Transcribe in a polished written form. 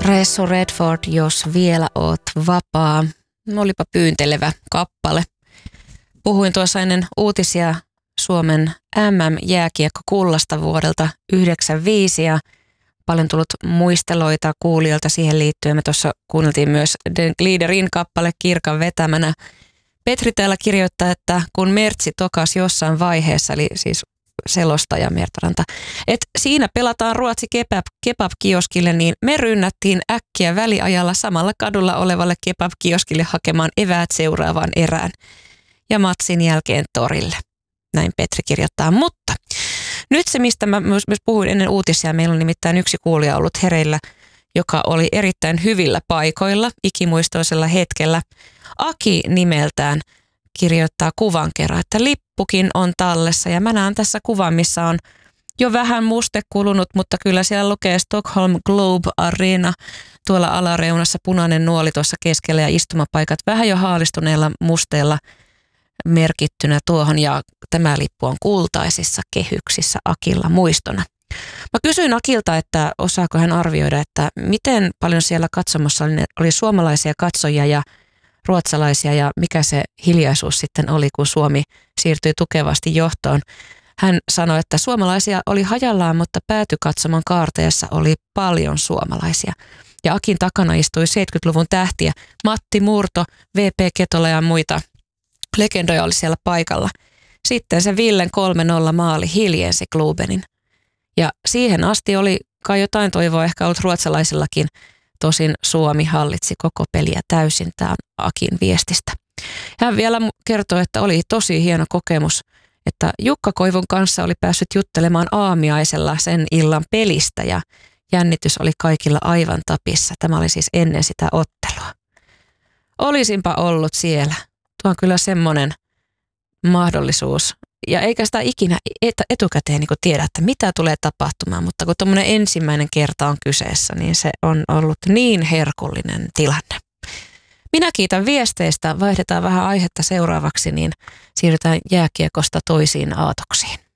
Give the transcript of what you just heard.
Ressu Redford, jos vielä oot vapaa. Olipa pyyntelevä kappale. Puhuin tuossa ennen uutisia Suomen MM-jääkiekkokullasta vuodelta 1995 ja paljon tullut muisteloita kuulijoilta siihen liittyen. Me tuossa kuunneltiin myös Den Gliederin kappale Kirkan vetämänä. Petri täällä kirjoittaa, että kun Mertsi tokas jossain vaiheessa, eli siis selostaja Mertaranta, että siinä pelataan Ruotsi kebab-kioskille, niin me rynnättiin äkkiä väliajalla samalla kadulla olevalle kebab-kioskille hakemaan eväät seuraavaan erään ja matsin jälkeen torille. Näin Petri kirjoittaa, mutta nyt se, mistä mä myös puhuin ennen uutisia, meillä on nimittäin yksi kuulija ollut hereillä, joka oli erittäin hyvillä paikoilla, ikimuistoisella hetkellä. Aki nimeltään kirjoittaa kuvan kerran, että lippukin on tallessa ja mä näen tässä kuvan, missä on jo vähän muste kulunut, mutta kyllä siellä lukee Stockholm Globe Arena tuolla alareunassa, punainen nuoli tuossa keskellä ja istumapaikat vähän jo haalistuneella musteella merkittynä tuohon ja tämä lippu on kultaisissa kehyksissä Akilla muistona. Mä kysyin Akilta, että osaako hän arvioida, että miten paljon siellä katsomassa oli suomalaisia katsojia ja ruotsalaisia ja mikä se hiljaisuus sitten oli, kun Suomi siirtyi tukevasti johtoon. Hän sanoi, että suomalaisia oli hajallaan, mutta päätykatsoman kaarteessa oli paljon suomalaisia. Ja Akin takana istui 70-luvun tähtiä. Matti Murto, V.P. Ketola ja muita legendoja oli siellä paikalla. Sitten se Villen 3-0 maali hiljensi Klubenin. Ja siihen asti oli kai jotain toivoa ehkä ollut ruotsalaisillakin. Tosin Suomi hallitsi koko peliä täysin, tämä Akin viestistä. Hän vielä kertoi, että oli tosi hieno kokemus, että Jukka Koivun kanssa oli päässyt juttelemaan aamiaisella sen illan pelistä ja jännitys oli kaikilla aivan tapissa. Tämä oli siis ennen sitä ottelua. Olisinpa ollut siellä. Tuo on kyllä semmoinen mahdollisuus. Ja eikä sitä ikinä etukäteen niin tiedä, että mitä tulee tapahtumaan, mutta kun tuommoinen ensimmäinen kerta on kyseessä, niin se on ollut niin herkullinen tilanne. Minä kiitän viesteistä, vaihdetaan vähän aihetta seuraavaksi, niin siirrytään jääkiekosta toisiin aatoksiin.